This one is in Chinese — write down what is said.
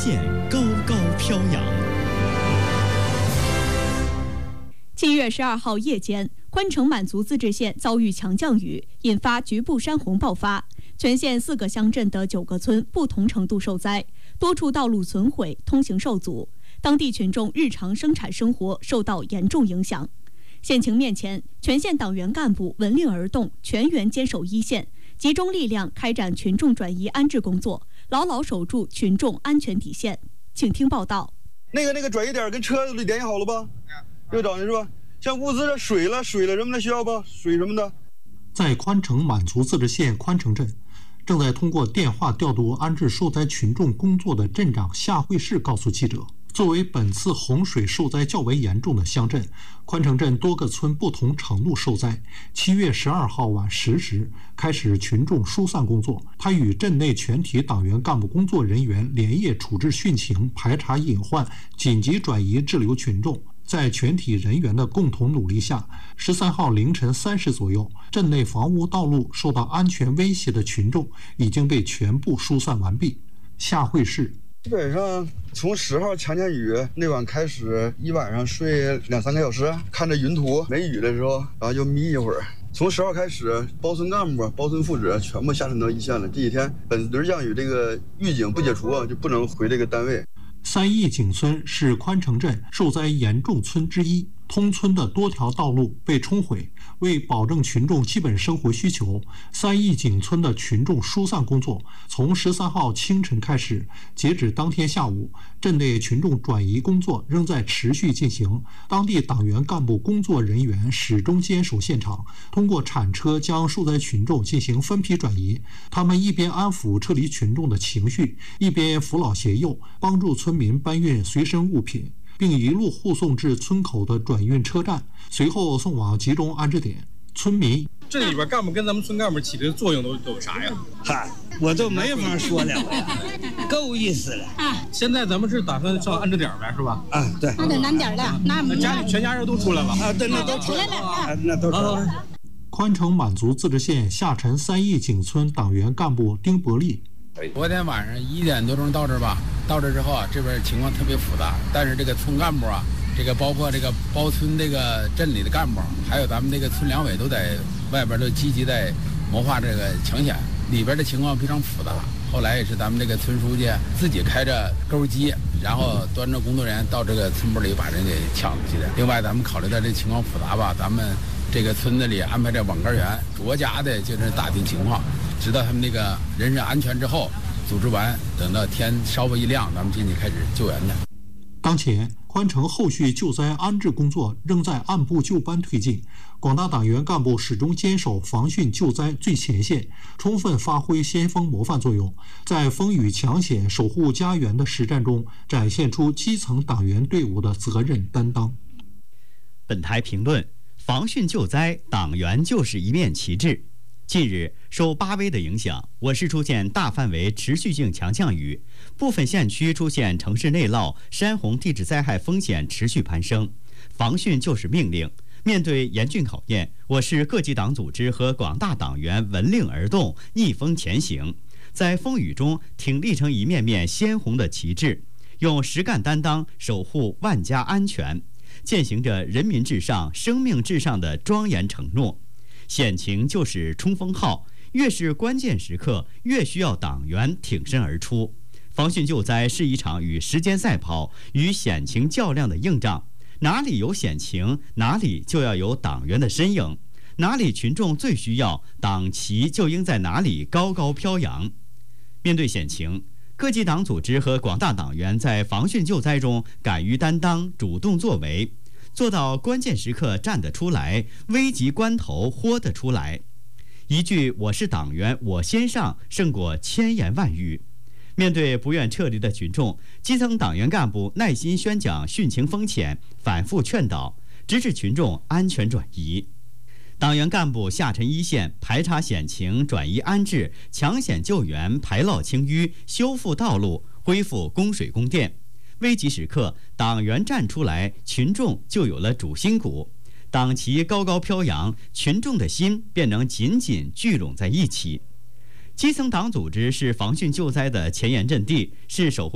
线高高飘扬。 7月12号夜间，宽城满族自治县遭遇强降雨，引发局部山洪爆发，全县4个乡镇的9个村不同程度受灾，多处道路损毁，通行受阻，当地群众日常生产生活受到严重影响。县情面前，全县党员干部闻令而动，全员坚守一线，集中力量开展群众转移安置工作，牢牢守住群众安全底线。请听报道。 那个转移点跟车联系好了吧？又找你是吧？像物资的水了什么的需要吧？水什么的。 在宽城满族自治县宽城镇，正在通过电话调度安置受灾群众工作的镇长夏慧士告诉记者，作为本次洪水受灾较为严重的乡镇，宽城镇多个村不同程度受灾。7月12号晚10时开始群众疏散工作，他与镇内全体党员干部工作人员连夜处置汛情，排查隐患，紧急转移滞留群众。在全体人员的共同努力下，13号凌晨3时左右，镇内房屋道路受到安全威胁的群众已经被全部疏散完毕。夏慧士基本上从10号强雨那晚开始，一晚上睡2-3个小时，看着云图，没雨的时候，然后就眯一会儿。从10号开始，包村干部、包村副指全部下沉到一线了。这几天本轮降雨这个预警不解除就不能回这个单位。 3义井村是宽城镇受灾严重村之一，通村的多条道路被冲毁。为保证群众基本生活需求，3义井村的群众疏散工作从13号清晨开始，截止当天下午，镇内群众转移工作仍在持续进行。当地党员干部工作人员始终坚守现场，通过铲车将受灾群众进行分批转移。他们一边安抚撤离群众的情绪，一边扶老携幼，帮助村民搬运随身物品，并一路护送至村口的转运车站，随后送往集中安置点。村民这里边干部跟咱们村干部起的作用都有啥呀？ 嗨，我都没法说了呀，够意思了。 现在咱们是打算上安置点呗，是吧？ 对。 那得难点了，那家里全家人都出来了。 对，那都出来了，那都出来了。 宽城满族自治县下沉3义井村党员干部丁伯利。 昨天晚上1点多钟到这儿吧，到这之后这边情况特别复杂，但是这个村干部这个包括这个包村这个镇里的干部，还有咱们这个村两委都在外边都积极在谋划这个抢险，里边的情况非常复杂。后来也是咱们这个村书记自己开着钩机，然后端着工作人员到这个村部里把人给抢出去的。另外咱们考虑到这情况复杂吧，咱们这个村子里安排这网杆员多加的就是打听情况，直到他们那个人身安全之后组织完，等到天稍微一亮，咱们进去开始救援的。 当前宽城后续救灾安置工作仍在按部就班推进，广大党员干部始终坚守防汛救灾最前线，充分发挥先锋模范作用，在风雨抢险守护家园的实战中展现出基层党员队伍的责任担当。 本台评论：防汛救灾，党员就是一面旗帜。近日，受8威的影响，我市出现大范围持续性强降雨，部分县区出现城市内涝、山洪地质灾害风险持续攀升。防汛就是命令。面对严峻考验，我市各级党组织和广大党员闻令而动，逆风前行，在风雨中挺立成一面面鲜红的旗帜，用实干担当守护万家安全，践行着人民至上、生命至上的庄严承诺。险情就是冲锋号，越是关键时刻，越需要党员挺身而出。防汛救灾是一场与时间赛跑、与险情较量的硬仗，哪里有险情，哪里就要有党员的身影，哪里群众最需要，党旗就应在哪里高高飘扬。面对险情，各级党组织和广大党员在防汛救灾中敢于担当、主动作为，做到关键时刻站得出来，危急关头豁得出来。一句“我是党员，我先上”胜过千言万语。面对不愿撤离的群众，基层党员干部耐心宣讲汛情风险，反复劝导，直至群众安全转移。党员干部下沉一线，排查险情，转移安置，抢险救援，排涝清淤，修复道路，恢复供水供电。危急时刻，党员站出来，群众就有了主心骨，党旗高高飘扬，群众的心便能紧紧聚拢在一起。基层党组织是防汛救灾的前沿阵地，是守护